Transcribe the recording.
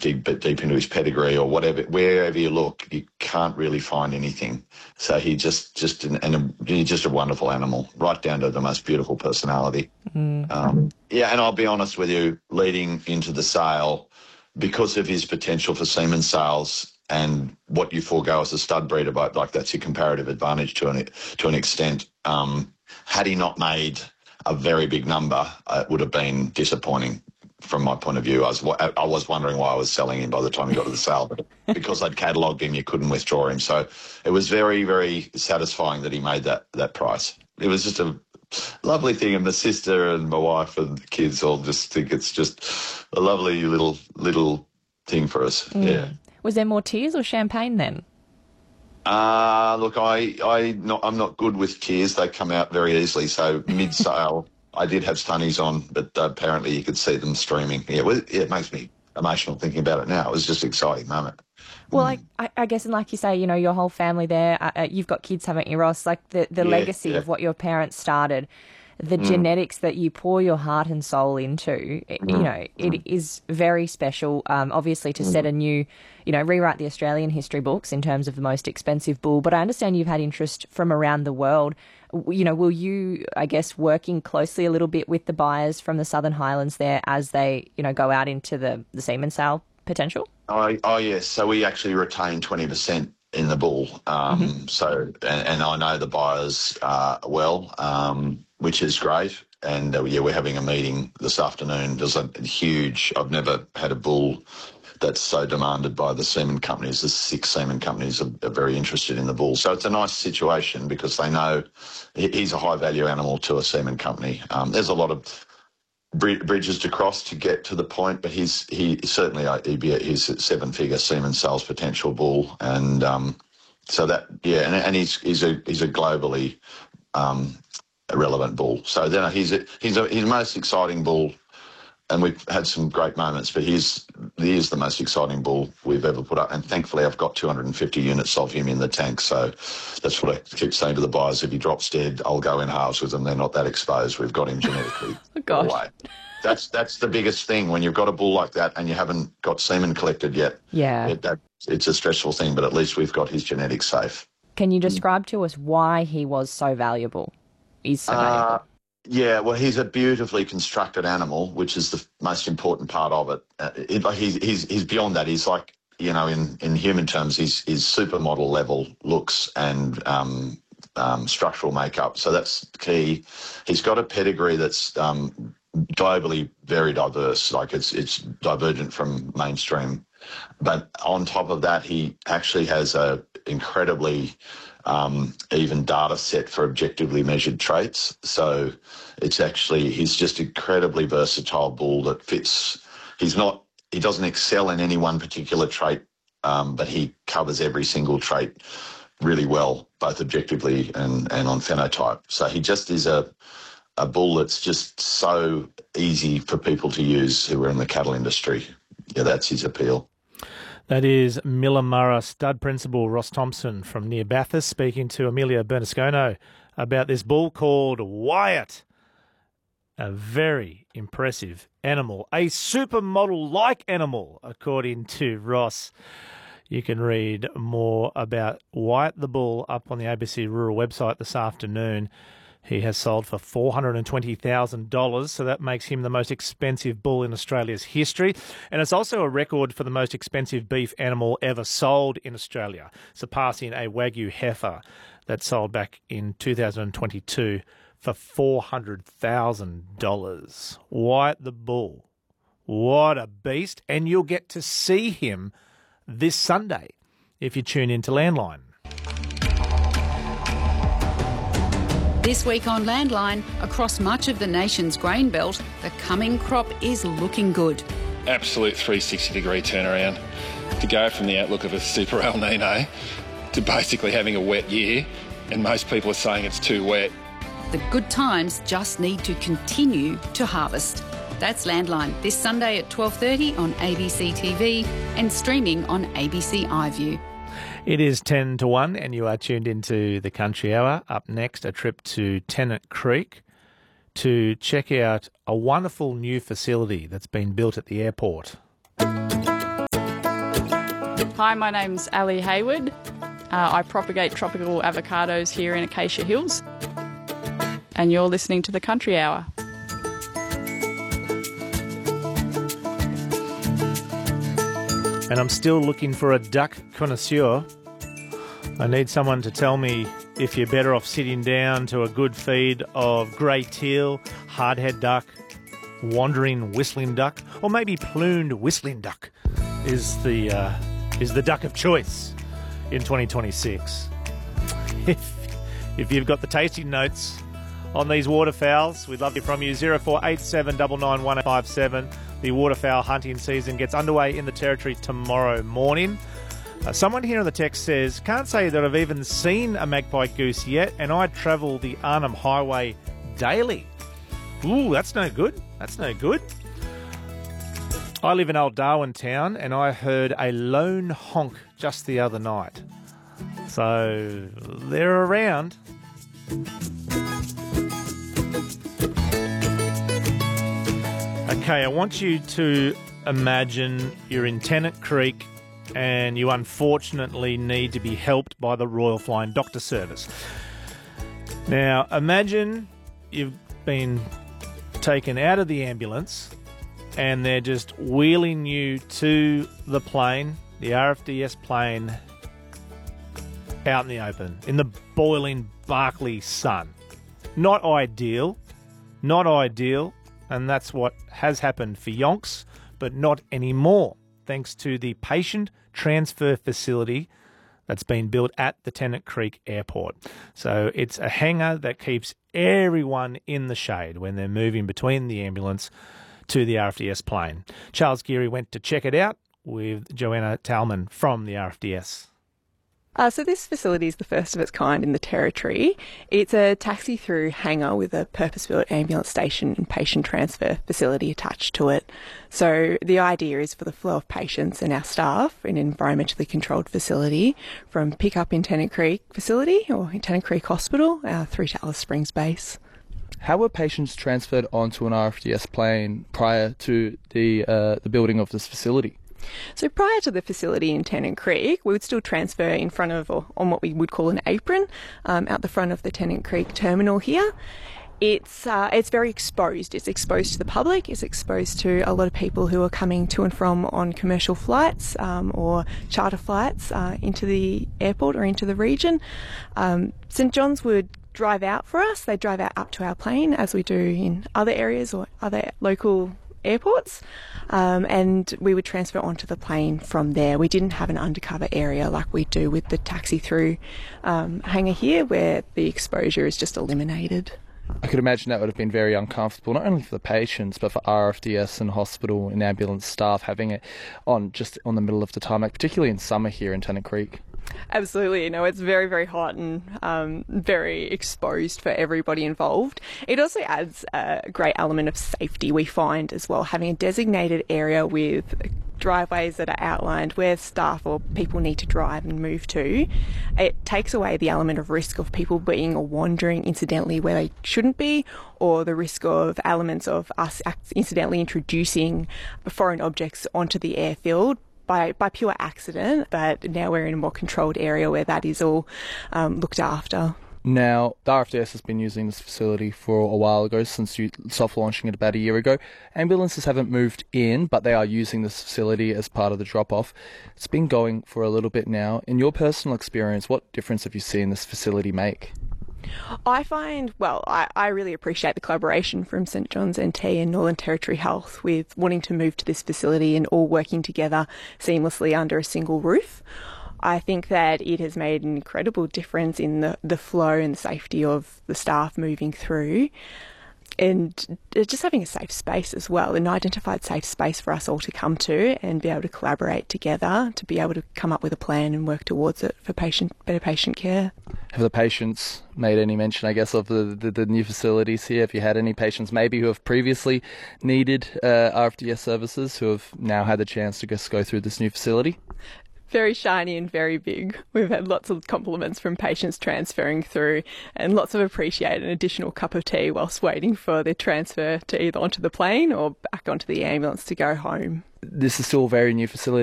deep into his pedigree or whatever, wherever you look, you can't really find anything. So he's just a wonderful animal, right down to the most beautiful personality. Yeah, and I'll be honest with you, leading into the sale, because of his potential for semen sales and what you forego as a stud breeder, but like that's your comparative advantage to an extent. Had he not made a very big number, it would have been disappointing from my point of view. I was wondering why I was selling him by the time he got to the sale, but because I'd catalogued him, you couldn't withdraw him. So it was very, very satisfying that he made that price. It was just a lovely thing, and my sister and my wife and the kids all just think it's just a lovely little thing for us. Yeah. Was there more tears or champagne then? Look, I'm not good with tears. They come out very easily. So mid-sale, I did have sunnies on, but apparently you could see them streaming. Yeah, it makes me emotional thinking about it now. It was just an exciting moment. Well, I guess, and like you say, your whole family there, you've got kids, haven't you, Ross? Like the legacy of what your parents started, the genetics that you pour your heart and soul into, it is very special, obviously, to set a new, rewrite the Australian history books in terms of the most expensive bull. But I understand you've had interest from around the world. Will you, I guess, working closely a little bit with the buyers from the Southern Highlands there as they, go out into the semen sale potential? Oh, yes. So we actually retain 20% in the bull. So, and I know the buyers well, which is great. And we're having a meeting this afternoon. There's I've never had a bull that's so demanded by the semen companies. The 6 semen companies are very interested in the bull. So it's a nice situation because they know he's a high value animal to a semen company. There's a lot of bridges to cross to get to the point, but he's certainly he's a 7-figure semen sales potential bull, and so that and he's a globally relevant bull. So then he's his most exciting bull, and we've had some great moments, but he is the most exciting bull we've ever put up. And thankfully, I've got 250 units of him in the tank. So that's what I keep saying to the buyers. If he drops dead, I'll go in halves with them. They're not that exposed. We've got him genetically away. That's the biggest thing when you've got a bull like that and you haven't got semen collected yet. Yeah. It's a stressful thing, but at least we've got his genetics safe. Can you describe to us why he was so valuable? Is so valuable? Yeah, well, he's a beautifully constructed animal, which is the most important part of it. He's beyond that. He's like, in human terms, he's supermodel level looks and structural makeup. So that's key. He's got a pedigree that's globally very diverse. Like it's divergent from mainstream. But on top of that, he actually has a incredibly even data set for objectively measured traits. So he's just incredibly versatile bull that fits. He doesn't excel in any one particular trait, but he covers every single trait really well, both objectively and on phenotype. So he just is a bull that's just so easy for people to use who are in the cattle industry. Yeah, that's his appeal. That is Millamurra stud principal Ross Thompson from near Bathurst speaking to Amelia Bernasconi about this bull called Wyatt. A very impressive animal, a supermodel-like animal, according to Ross. You can read more about Wyatt the bull up on the ABC Rural website this afternoon. He has sold for $420,000, so that makes him the most expensive bull in Australia's history. And it's also a record for the most expensive beef animal ever sold in Australia, surpassing a Wagyu heifer that sold back in 2022 for $400,000. Wyatt the bull. What a beast. And you'll get to see him this Sunday if you tune into Landline. This week on Landline, across much of the nation's grain belt, the coming crop is looking good. Absolute 360-degree turnaround. To go from the outlook of a super El Nino to basically having a wet year, and most people are saying it's too wet. The good times just need to continue to harvest. That's Landline, this Sunday at 12:30 on ABC TV and streaming on ABC iView. It is 10 to 1 and you are tuned into the Country Hour. Up next, a trip to Tennant Creek to check out a wonderful new facility that's been built at the airport. Hi, my name's Ali Hayward. I propagate tropical avocados here in Acacia Hills. And you're listening to The Country Hour. And I'm still looking for a duck connoisseur. I need someone to tell me if you're better off sitting down to a good feed of grey teal, hardhead duck, wandering whistling duck, or maybe plumed whistling duck is the duck of choice in 2026. If you've got the tasting notes on these waterfowls, we'd love to hear from you. 0487 991 The waterfowl hunting season gets underway in the Territory tomorrow morning. Someone here on the text says, can't say that I've even seen a magpie goose yet, and I travel the Arnhem Highway daily. Ooh, that's no good. That's no good. I live in Old Darwin Town, and I heard a lone honk just the other night. So they're around. Okay, I want you to imagine you're in Tennant Creek and you unfortunately need to be helped by the Royal Flying Doctor Service. Now, imagine you've been taken out of the ambulance and they're just wheeling you to the plane, the RFDS plane, out in the open, in the boiling Barclay sun. Not ideal, and that's what has happened for yonks, but not anymore, thanks to the patient transfer facility that's been built at the Tennant Creek Airport. So it's a hangar that keeps everyone in the shade when they're moving between the ambulance to the RFDS plane. Charles Geary went to check it out with Joanna Talman from the RFDS. So this facility is the first of its kind in the Territory. It's a taxi-through hangar with a purpose-built ambulance station and patient transfer facility attached to it. So the idea is for the flow of patients and our staff in an environmentally controlled facility from pick-up in Tennant Creek facility or in Tennant Creek Hospital through to Alice Springs base. How were patients transferred onto an RFDS plane prior to the building of this facility? So prior to the facility in Tennant Creek, we would still transfer in front of or on what we would call an apron out the front of the Tennant Creek terminal here. It's very exposed. It's exposed to the public. It's exposed to a lot of people who are coming to and from on commercial flights or charter flights into the airport or into the region. St John's would drive out for us. They drive out up to our plane, as we do in other areas or other local airports, and we would transfer onto the plane from there. We didn't have an undercover area like we do with the taxi-through hangar here, where the exposure is just eliminated. I could imagine that would have been very uncomfortable, not only for the patients, but for RFDS and hospital and ambulance staff having it just on the middle of the tarmac, particularly in summer here in Tennant Creek. Absolutely. It's very, very hot and very exposed for everybody involved. It also adds a great element of safety, we find, as well. Having a designated area with driveways that are outlined where staff or people need to drive and move to, it takes away the element of risk of people being or wandering incidentally where they shouldn't be, or the risk of elements of us incidentally introducing foreign objects onto the airfield by pure accident. But now we're in a more controlled area where that is all looked after. Now, the RFDS has been using this facility for a while ago, since you soft launching it about a year ago. Ambulances haven't moved in, but they are using this facility as part of the drop-off. It's been going for a little bit now. In your personal experience, what difference have you seen this facility make? I find, I really appreciate the collaboration from St John's NT and Northern Territory Health with wanting to move to this facility and all working together seamlessly under a single roof. I think that it has made an incredible difference in the flow and safety of the staff moving through, and just having a safe space as well, an identified safe space for us all to come to and be able to collaborate together to be able to come up with a plan and work towards it for better patient care. Have the patients made any mention, I guess, of the new facilities here? Have you had any patients maybe who have previously needed RFDS services who have now had the chance to just go through this new facility? Very shiny and very big. We've had lots of compliments from patients transferring through, and lots of appreciate an additional cup of tea whilst waiting for their transfer to either onto the plane or back onto the ambulance to go home. This is still a very new facility.